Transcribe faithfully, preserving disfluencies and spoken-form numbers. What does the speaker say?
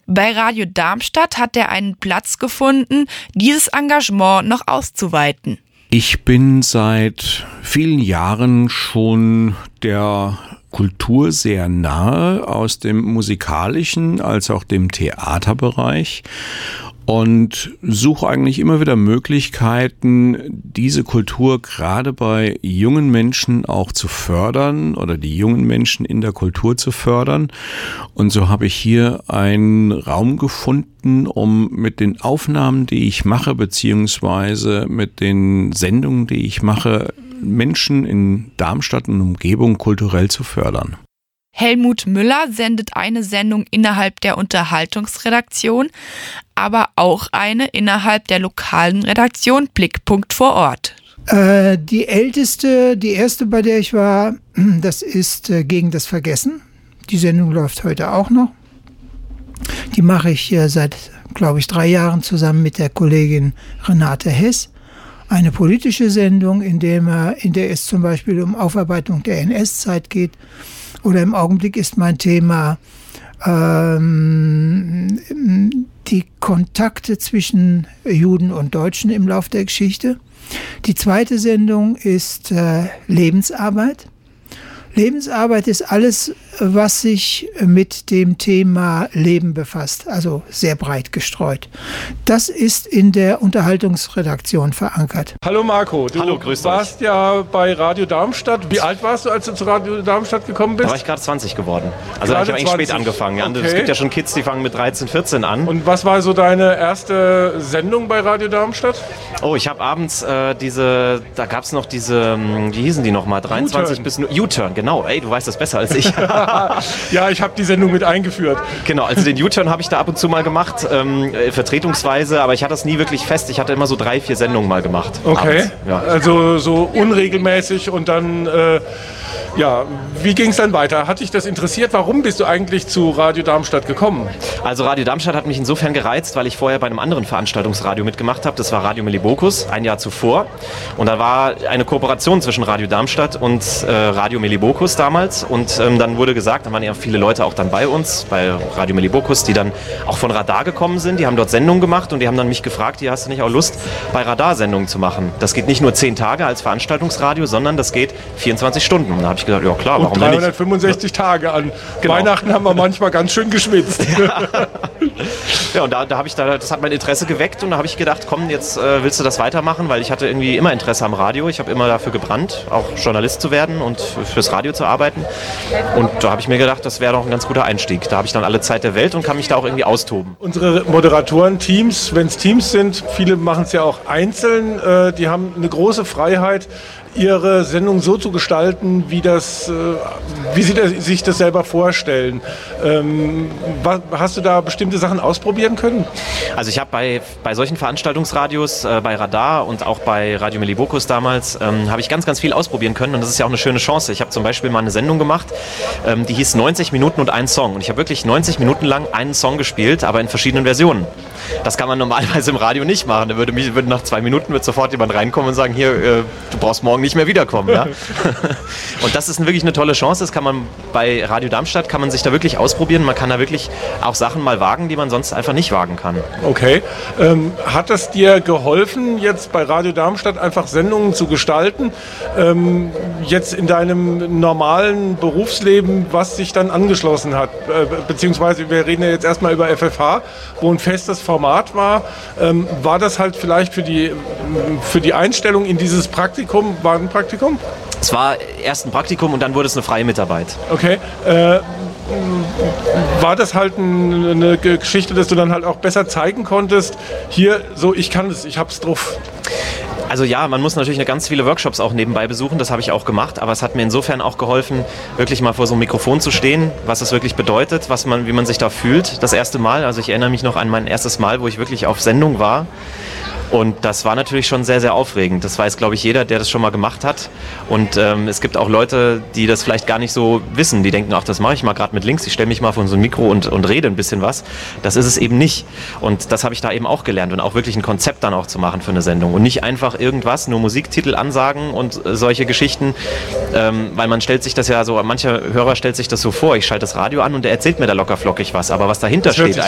Bei Radio Darmstadt hat er einen Platz gefunden, dieses Engagement noch auszuweiten. Ich bin seit vielen Jahren schon der Kultur sehr nahe, aus dem musikalischen als auch dem Theaterbereich, und suche eigentlich immer wieder Möglichkeiten, diese Kultur gerade bei jungen Menschen auch zu fördern oder die jungen Menschen in der Kultur zu fördern. Und so habe ich hier einen Raum gefunden, um mit den Aufnahmen, die ich mache, beziehungsweise mit den Sendungen, die ich mache, Menschen in Darmstadt und Umgebung kulturell zu fördern. Helmut Müller sendet eine Sendung innerhalb der Unterhaltungsredaktion, aber auch eine innerhalb der lokalen Redaktion Blickpunkt vor Ort. Äh, die älteste, die erste, bei der ich war, das ist äh, Gegen das Vergessen. Die Sendung läuft heute auch noch. Die mache ich äh, seit, glaube ich, drei Jahren zusammen mit der Kollegin Renate Hess. Eine politische Sendung, in der, in der es zum Beispiel um Aufarbeitung der N S-Zeit geht. Oder im Augenblick ist mein Thema ähm, die Kontakte zwischen Juden und Deutschen im Lauf der Geschichte. Die zweite Sendung ist äh, Lebensarbeit. Lebensarbeit ist alles, was sich mit dem Thema Leben befasst, also sehr breit gestreut. Das ist in der Unterhaltungsredaktion verankert. Hallo Marco, du Hallo, grüß warst euch. ja bei Radio Darmstadt. Wie alt warst du, als du zu Radio Darmstadt gekommen bist? Da war ich gerade zwanzig geworden. Also da habe ich aber eigentlich zwanzig. spät angefangen. Ja. Okay. Es gibt ja schon Kids, die fangen mit dreizehn, vierzehn an. Und was war so deine erste Sendung bei Radio Darmstadt? Oh, ich habe abends äh, diese, da gab es noch diese, wie hießen die nochmal? dreiundzwanzig bis U-Turn, genau. Ey, du weißt das besser als ich. Ja, ich habe die Sendung mit eingeführt. Genau, also den U-Turn habe ich da ab und zu mal gemacht, ähm, vertretungsweise, aber ich hatte das nie wirklich fest. Ich hatte immer so drei, vier Sendungen mal gemacht. Okay, Ja. also so unregelmäßig und dann, äh, ja, wie ging es dann weiter? Hat dich das interessiert? Warum bist du eigentlich zu Radio Darmstadt gekommen? Also Radio Darmstadt hat mich insofern gereizt, weil ich vorher bei einem anderen Veranstaltungsradio mitgemacht habe. Das war Radio Melibokus, ein Jahr zuvor. Und da war eine Kooperation zwischen Radio Darmstadt und äh, Radio Melibokus damals. Und ähm, dann wurde gesagt, da waren ja viele Leute auch dann bei uns, bei Radio Melibokus, die dann auch von Radar gekommen sind. Die haben dort Sendungen gemacht und die haben dann mich gefragt, hier hast du nicht auch Lust, bei Radar Sendungen zu machen? Das geht nicht nur zehn Tage als Veranstaltungsradio, sondern das geht vierundzwanzig Stunden. Und da habe ich gesagt, ja klar, warum und denn nicht? dreihundertfünfundsechzig Tage an. Genau. Weihnachten haben wir manchmal ganz schön geschwitzt. Ja, ja und da, da habe ich da, das hat mein Interesse geweckt und da habe ich gedacht, komm, jetzt äh, willst du das weitermachen, weil ich hatte irgendwie immer Interesse am Radio. Ich habe immer dafür gebrannt, auch Journalist zu werden und fürs Radio zu arbeiten. Und da habe ich mir gedacht, das wäre doch ein ganz guter Einstieg. Da habe ich dann alle Zeit der Welt und kann mich da auch irgendwie austoben. Unsere Moderatoren-Teams, wenn es Teams sind, viele machen es ja auch einzeln, äh, die haben eine große Freiheit, ihre Sendung so zu gestalten, wie, das, äh, wie sie das, sich das selber vorstellen. Ähm, was, hast du da bestimmte Sachen ausprobieren können? Also ich habe bei, bei solchen Veranstaltungsradios, äh, bei Radar und auch bei Radio Melibokus damals, ähm, habe ich ganz, ganz viel ausprobieren können und das ist ja auch eine schöne Chance. Ich habe zum Beispiel mal eine Sendung gemacht, ähm, die hieß neunzig Minuten und ein Song und ich habe wirklich neunzig Minuten lang einen Song gespielt, aber in verschiedenen Versionen. Das kann man normalerweise im Radio nicht machen. Da würde, mich, würde nach zwei Minuten wird sofort jemand reinkommen und sagen, hier, äh, du brauchst morgen nicht mehr wiederkommen. Ja? Und das ist wirklich eine tolle Chance. Das kann man bei Radio Darmstadt, kann man sich da wirklich ausprobieren. Man kann da wirklich auch Sachen mal wagen, die man sonst einfach nicht wagen kann. Okay. Ähm, hat es dir geholfen, jetzt bei Radio Darmstadt einfach Sendungen zu gestalten? Ähm, jetzt in deinem normalen Berufsleben, was sich dann angeschlossen hat? Äh, beziehungsweise, wir reden ja jetzt erstmal über F F H, wo ein festes Format war. Ähm, war das halt vielleicht für die, für die Einstellung in dieses Praktikum, war ein Praktikum? Es war erst ein Praktikum und dann wurde es eine freie Mitarbeit. Okay. Äh, war das halt ein, eine Geschichte, dass du dann halt auch besser zeigen konntest, hier, so, ich kann es, ich hab's drauf? Also ja, man muss natürlich ganz viele Workshops auch nebenbei besuchen, das habe ich auch gemacht, aber es hat mir insofern auch geholfen, wirklich mal vor so einem Mikrofon zu stehen, was es wirklich bedeutet, was man, wie man sich da fühlt, das erste Mal. Also ich erinnere mich noch an mein erstes Mal, wo ich wirklich auf Sendung war. Und das war natürlich schon sehr, sehr aufregend. Das weiß, glaube ich, jeder, der das schon mal gemacht hat. Und ähm, es gibt auch Leute, die das vielleicht gar nicht so wissen. Die denken, ach, das mache ich mal gerade mit links. Ich stelle mich mal vor so ein Mikro und, und rede ein bisschen was. Das ist es eben nicht. Und das habe ich da eben auch gelernt. Und auch wirklich ein Konzept dann auch zu machen für eine Sendung. Und nicht einfach irgendwas, nur Musiktitel ansagen und äh, solche Geschichten. Ähm, weil man stellt sich das ja so, mancher Hörer stellt sich das so vor. Ich schalte das Radio an und der erzählt mir da locker flockig was. Aber was dahinter steht